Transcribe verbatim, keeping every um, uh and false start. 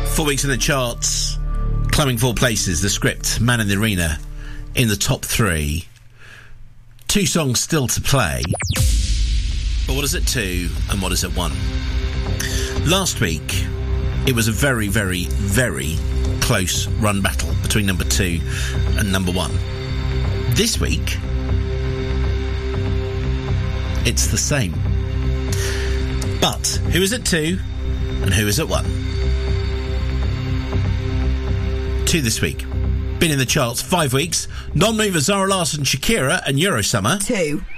Four weeks in the charts, climbing four places. The Script, Man in the Arena, in the top three. Two songs still to play. But what is it two and what is it one? Last week, it was a very, very, very close run battle between number two and number one. This week, it's the same. But who is at two and who is at one? Two this week. Been in the charts five weeks. Non-mover Zara Larsson, Shakira and Eurosummer. Two.